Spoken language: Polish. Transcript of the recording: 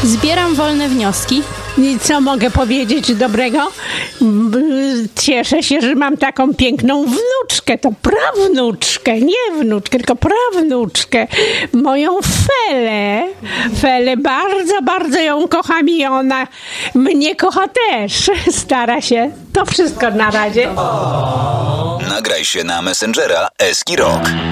Zbieram wolne wnioski. I co mogę powiedzieć dobrego? Cieszę się, że mam taką piękną wnuczkę. To prawnuczkę, nie wnuczkę, tylko prawnuczkę. Moją Felę. Felę bardzo, bardzo ją kocham i ona mnie kocha też. Stara się. To wszystko na razie. Nagraj się na Messengera Eski Rock.